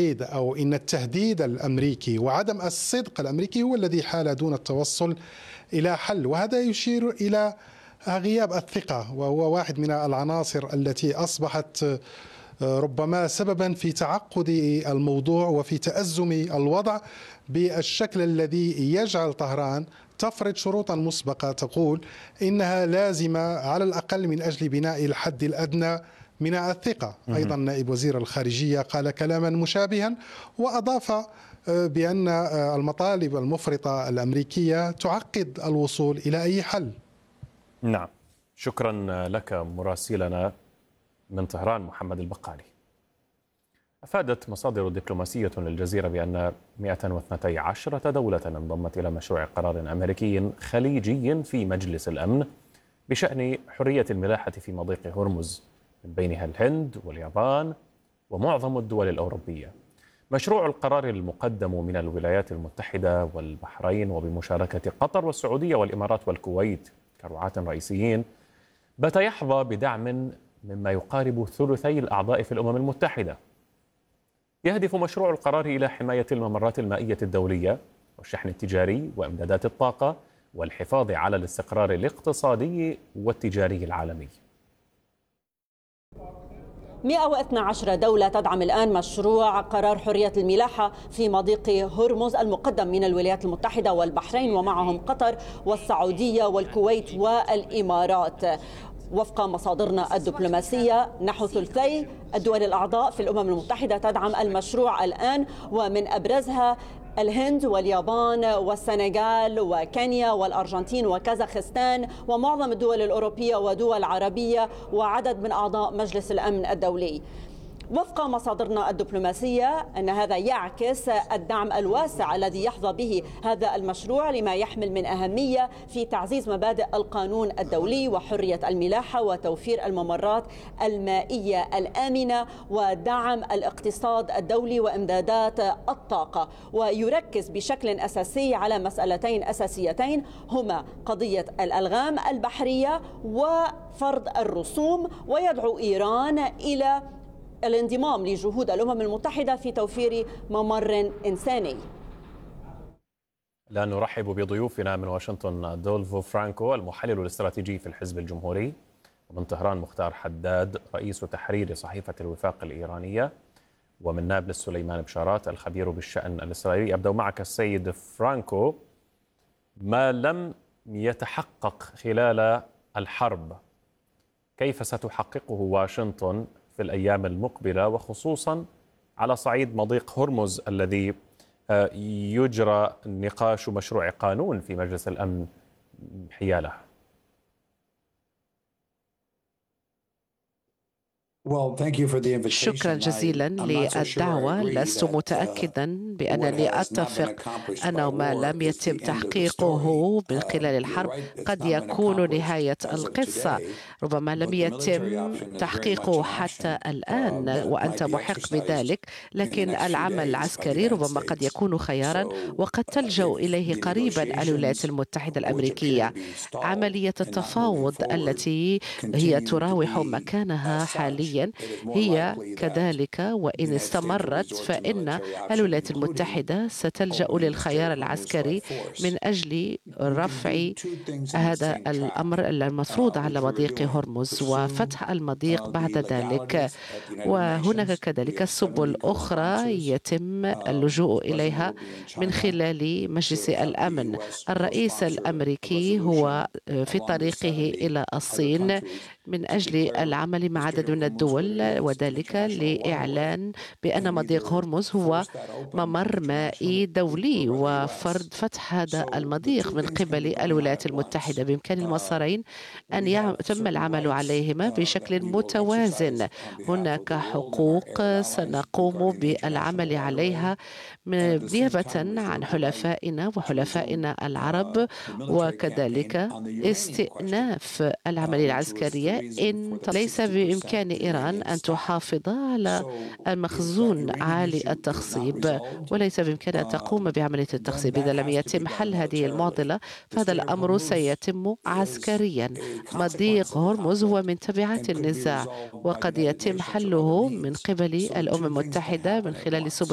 الوعيد أو إن التهديد الأمريكي وعدم الصدق الأمريكي هو الذي حال دون التوصل إلى حل، وهذا يشير إلى غياب الثقة، وهو واحد من العناصر التي أصبحت ربما سببا في تعقد الموضوع وفي تأزم الوضع بالشكل الذي يجعل طهران تفرض شروطا مسبقة تقول إنها لازمة على الأقل من أجل بناء الحد الأدنى من الثقة. أيضا نائب وزير الخارجية قال كلاما مشابها وأضاف بأن المطالب المفرطة الأمريكية تعقد الوصول إلى أي حل. نعم، شكرا لك مراسلنا من طهران محمد البقالي. أفادت مصادر دبلوماسية للجزيرة بأن 112 دولة انضمت إلى مشروع قرار أمريكي خليجي في مجلس الأمن بشأن حرية الملاحة في مضيق هرمز، من بينها الهند واليابان ومعظم الدول الأوروبية. مشروع القرار المقدم من الولايات المتحدة والبحرين وبمشاركة قطر والسعودية والإمارات والكويت كرعاة رئيسيين بات يحظى بدعم مما يقارب ثلثي الأعضاء في الأمم المتحدة. يهدف مشروع القرار إلى حماية الممرات المائية الدولية والشحن التجاري وإمدادات الطاقة والحفاظ على الاستقرار الاقتصادي والتجاري العالمي. 112 دولة تدعم الآن مشروع قرار حرية الملاحة في مضيق هرمز المقدم من الولايات المتحدة والبحرين ومعهم قطر والسعودية والكويت والإمارات. وفق مصادرنا الدبلوماسية نحو ثلثي الدول الأعضاء في الأمم المتحدة تدعم المشروع الآن، ومن أبرزها الهند واليابان والسنغال وكينيا والأرجنتين وكازاخستان ومعظم الدول الأوروبية ودول عربية وعدد من أعضاء مجلس الأمن الدولي. وفق مصادرنا الدبلوماسية أن هذا يعكس الدعم الواسع الذي يحظى به هذا المشروع لما يحمل من أهمية في تعزيز مبادئ القانون الدولي وحرية الملاحة وتوفير الممرات المائية الآمنة ودعم الاقتصاد الدولي وإمدادات الطاقة، ويركز بشكل أساسي على مسألتين أساسيتين هما قضية الألغام البحرية وفرض الرسوم، ويدعو إيران إلى الانضمام لجهود الأمم المتحدة في توفير ممر إنساني. الآن نرحب بضيوفنا من واشنطن دولفو فرانكو المحلل الاستراتيجي في الحزب الجمهوري، ومن طهران مختار حداد رئيس تحرير صحيفة الوفاق الإيرانية، ومن نابلس سليمان بشارات الخبير بالشأن الإسرائيلي. أبدأ معك السيد فرانكو، ما لم يتحقق خلال الحرب كيف ستحققه واشنطن في الأيام المقبلة، وخصوصا على صعيد مضيق هرمز الذي يجرى نقاش مشروع قانون في مجلس الأمن حياله؟ شكرا جزيلا للدعوة. لست متأكدا بأنني أتفق أنه ما لم يتم تحقيقه من خلال الحرب قد يكون نهاية القصة. ربما لم يتم تحقيقه حتى الآن وأنت محق بذلك، لكن العمل العسكري ربما قد يكون خيارا وقد تلجأ إليه قريبا الولايات المتحدة الأمريكية. عملية التفاوض التي هي تراوح مكانها حاليا هي كذلك، وإن استمرت فإن الولايات المتحدة ستلجأ للخيار العسكري من أجل رفع هذا الأمر المفروض على مضيق هرمز وفتح المضيق بعد ذلك. وهناك كذلك سبل أخرى يتم اللجوء إليها من خلال مجلس الأمن. الرئيس الأمريكي هو في طريقه إلى الصين من أجل العمل مع عدد من الدول، وذلك لإعلان بأن مضيق هرمز هو ممر مائي دولي، وفرض فتح هذا المضيق من قبل الولايات المتحدة. بإمكان المسارين أن يتم العمل عليهما بشكل متوازن. هناك حقوق سنقوم بالعمل عليها نيابة عن حلفائنا وحلفائنا العرب، وكذلك استئناف العملية العسكرية إن ليس بإمكان إيران أن تحافظ على المخزون عالي التخصيب، وليس بإمكانها أن تقوم بعملية التخصيب. إذا لم يتم حل هذه المعضلة فهذا الأمر سيتم عسكريا. مضيق هرمز هو من تبعات النزاع وقد يتم حله من قبل الأمم المتحدة من خلال سبل